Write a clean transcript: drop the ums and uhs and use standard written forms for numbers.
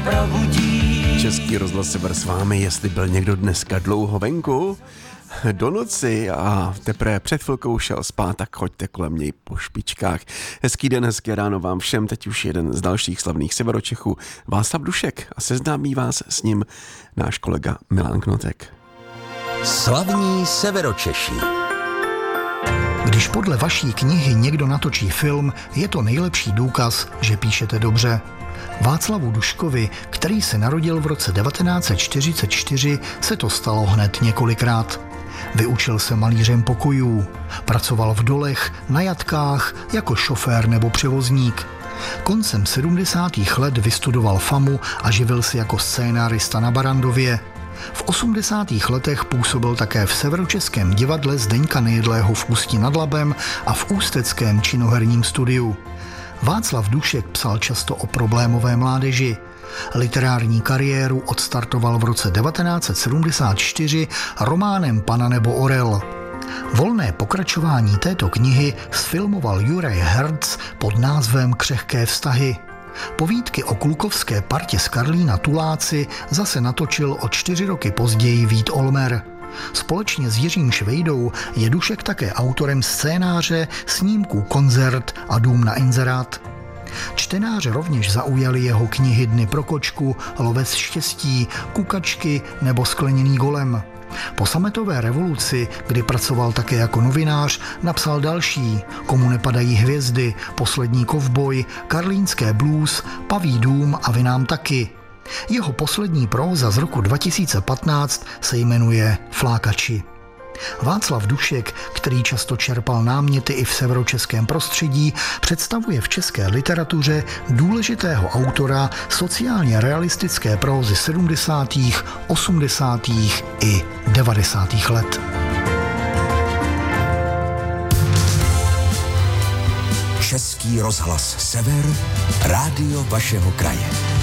probudí. Český rozhlas Sever s vámi, jestli byl někdo dneska dlouho venku do noci a teprve před chvilkou šel spát, tak choďte kolem něj po špičkách. Hezký den, hezké ráno vám všem, teď už jeden z dalších slavných Severočechů, Václav Dušek, a seznámí vás s ním náš kolega Milan Knotek. Slavní Severočeši. Když podle vaší knihy někdo natočí film, je to nejlepší důkaz, že píšete dobře. Václavu Duškovi, který se narodil v roce 1944, se to stalo hned několikrát. Vyučil se malířem pokojů, pracoval v dolech, na jatkách, jako šofér nebo převozník. Koncem 70. let vystudoval FAMU a živil se jako scénárista na Barandově. V 80. letech působil také v Severočeském divadle Zdeňka Nejedlého v Ústí nad Labem a v ústeckém činoherním studiu. Václav Dušek psal často o problémové mládeži. Literární kariéru odstartoval v roce 1974 románem Pana nebo orel. Volné pokračování této knihy sfilmoval Juraj Herc pod názvem Křehké vztahy. Povídky o klukovské partě z Karlína Tuláci zase natočil o 4 roky později Vít Olmer. Společně s Jiřím Švejdou je Dušek také autorem scénáře, snímků Koncert a Dům na inzerát. Čtenáře rovněž zaujaly jeho knihy Dny pro kočku, Lovec štěstí, Kukačky nebo Skleněný golem. Po sametové revoluci, kdy pracoval také jako novinář, napsal další: Komu nepadají hvězdy, Poslední kovboj, Karlínské blues, Paví dům a Vy nám taky. Jeho poslední próza z roku 2015 se jmenuje Flákači. Václav Dušek, který často čerpal náměty i v severočeském prostředí, představuje v české literatuře důležitého autora sociálně realistické prózy 70., 80. i 90. let. Český rozhlas Sever, rádio vašeho kraje.